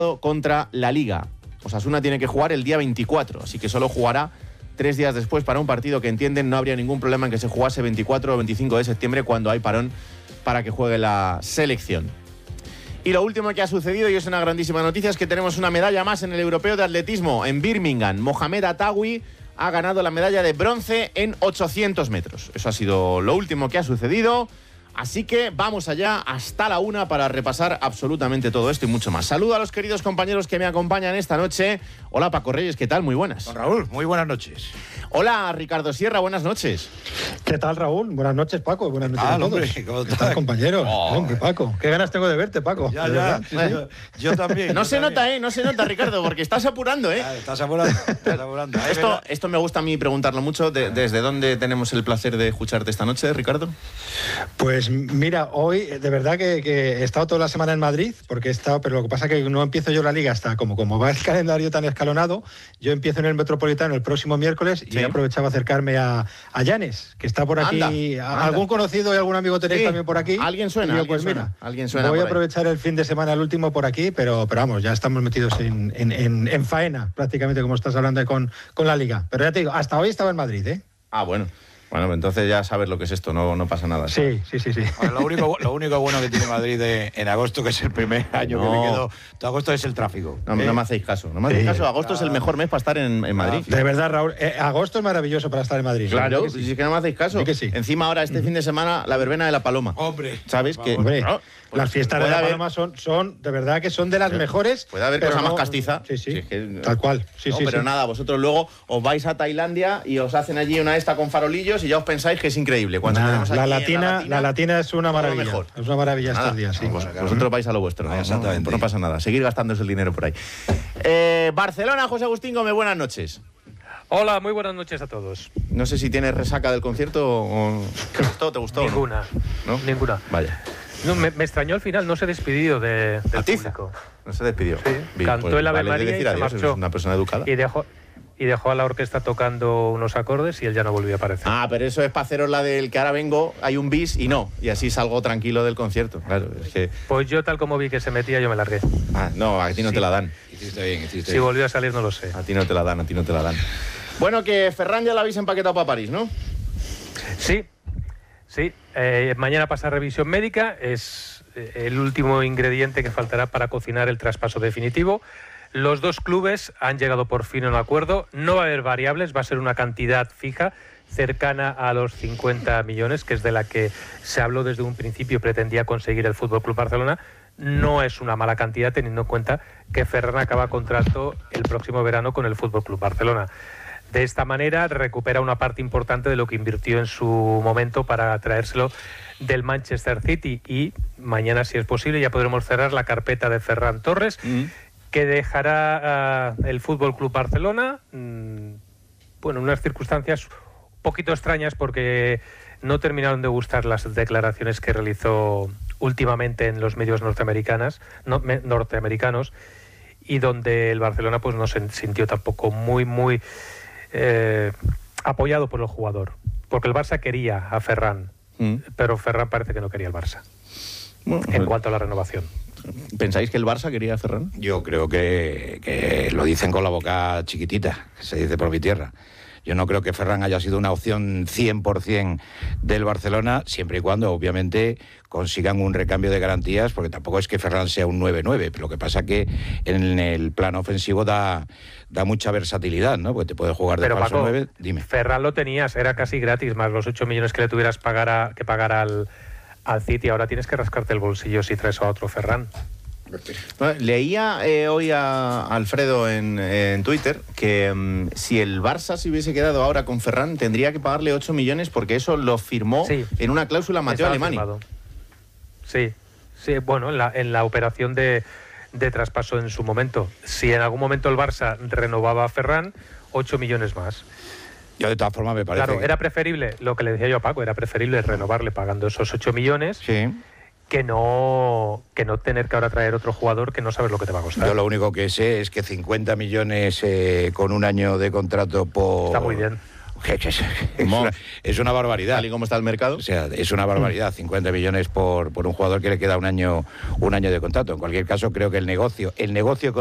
contra la Liga. Osasuna tiene que jugar el día 24, así que solo jugará 3 días después para un partido que entienden no habría ningún problema en que se jugase 24 o 25 de septiembre cuando hay parón para que juegue la selección. Y lo último que ha sucedido, y es una grandísima noticia, es que tenemos una medalla más en el Europeo de Atletismo en Birmingham. Mohamed Atawi ha ganado la medalla de bronce en 800 metros. Eso ha sido lo último que ha sucedido. Así que vamos allá hasta la 1 para repasar absolutamente todo esto y mucho más. Saludo a los queridos compañeros que me acompañan esta noche. Hola Paco Reyes, ¿qué tal? Muy buenas. Don Raúl, muy buenas noches. Hola Ricardo Sierra, buenas noches. ¿Qué tal, Raúl? Buenas noches, Paco. Buenas noches a todos. Hombre, ¿cómo ¿Qué tal, compañero? Hombre, Paco, qué ganas tengo de verte, Paco. Ya. Sí, Yo también. No se nota, no se nota, Ricardo, porque estás apurando, Estás apurando. Esto me gusta a mí preguntarlo mucho. ¿Desde dónde tenemos el placer de escucharte esta noche, Ricardo? Pues mira, hoy de verdad que he estado toda la semana en Madrid, porque he estado, pero lo que pasa es que no empiezo yo la liga hasta como va el calendario tan escalonado. Yo empiezo en el Metropolitano el próximo miércoles y he aprovechado a acercarme a Llanes, que está por aquí. Anda. Algún conocido y algún amigo tenéis también por aquí. Alguien suena, alguien suena. Voy a aprovechar el fin de semana, el último por aquí, pero vamos, ya estamos metidos en faena, prácticamente, como estás hablando con la liga. Pero ya te digo, hasta hoy estaba en Madrid, ¿eh? Ah, bueno. Bueno, entonces ya sabes lo que es esto, no pasa nada. Sí. Bueno, lo único bueno que tiene Madrid en agosto, que es el primer año que me quedo, todo agosto es el tráfico. No me hacéis caso, agosto es el mejor mes para estar en Madrid. De verdad, Raúl, agosto es maravilloso para estar en Madrid. Claro, si es que no me hacéis caso. Que sí. Encima ahora este fin de semana la verbena de la Paloma. Hombre. ¿Sabes que? Hombre, las fiestas de la Paloma son de verdad que son de las mejores. Puede haber cosa más castiza. Sí, tal cual. Pero nada, vosotros luego os vais a Tailandia y os hacen allí una esta con farolillos y ya os pensáis que es increíble. La latina es una maravilla. Mejor. Es una maravilla estos días, sí. Vosotros vais a lo vuestro, ¿no? Exactamente. No pasa nada. Seguir gastándose el dinero por ahí. Barcelona, José Agustín Gómez, buenas noches. Hola, muy buenas noches a todos. No sé si tienes resaca del concierto o... ¿Te gustó? Ninguna. ¿No? Ninguna. Vaya. No, me extrañó al final, no se despidió del público. No se despidió. Sí, Bien, cantó el Ave María decir y se adiós, marchó. es una persona educada. Y dejó a la orquesta tocando unos acordes y él ya no volvió a aparecer. Ah, pero eso es para haceros la del que ahora vengo, hay un bis y no. Y así salgo tranquilo del concierto. Claro, es que... Pues yo tal como vi que se metía, yo me largué. Ah, no, a ti no te la dan. Hiciste bien. Si volvió a salir no lo sé. A ti no te la dan. Bueno, que Ferran ya la habéis empaquetado para París, ¿no? Sí. Mañana pasa revisión médica, es el último ingrediente que faltará para cocinar el traspaso definitivo. Los dos clubes han llegado por fin a un acuerdo. No va a haber variables, va a ser una cantidad fija, cercana a los 50 millones, que es de la que se habló desde un principio y pretendía conseguir el FC Barcelona. No es una mala cantidad, teniendo en cuenta que Ferran acaba contrato el próximo verano con el FC Barcelona. De esta manera recupera una parte importante de lo que invirtió en su momento para traérselo del Manchester City, y mañana, si es posible, ya podremos cerrar la carpeta de Ferran Torres, que dejará el Fútbol Club Barcelona, en unas circunstancias un poquito extrañas, porque no terminaron de gustar las declaraciones que realizó últimamente en los medios norteamericanos, y donde el Barcelona pues no se sintió tampoco muy apoyado por el jugador, porque el Barça quería a Ferran, pero Ferran parece que no quería el Barça. Bueno, en cuanto a la renovación. ¿Pensáis que el Barça quería a Ferran? Yo creo que lo dicen con la boca chiquitita, que se dice por mi tierra. Yo no creo que Ferran haya sido una opción 100% del Barcelona, siempre y cuando, obviamente, consigan un recambio de garantías, porque tampoco es que Ferran sea un 9-9, pero lo que pasa que en el plano ofensivo da mucha versatilidad, ¿no? Porque te puede jugar de falso 9. Dime. Ferran lo tenías, era casi gratis, más los 8 millones que le tuvieras que pagar al City. Ahora tienes que rascarte el bolsillo si traes a otro Ferran. Bueno, leía hoy a Alfredo en Twitter que si el Barça se hubiese quedado ahora con Ferran tendría que pagarle 8 millones porque eso lo firmó en una cláusula Matteo Alemany. Sí, bueno, en la operación de traspaso en su momento. Si en algún momento el Barça renovaba a Ferran, 8 millones más. Yo de todas formas me parece... Claro, era preferible, lo que le decía yo a Paco, era preferible renovarle pagando esos 8 millones... Sí. Que no tener que ahora traer otro jugador que no sabes lo que te va a costar. Yo lo único que sé es que 50 millones con un año de contrato por... Está muy bien. Es una barbaridad. Tal y como está el mercado. O sea, es una barbaridad, 50 millones por un jugador que le queda un año de contrato. En cualquier caso, creo que el negocio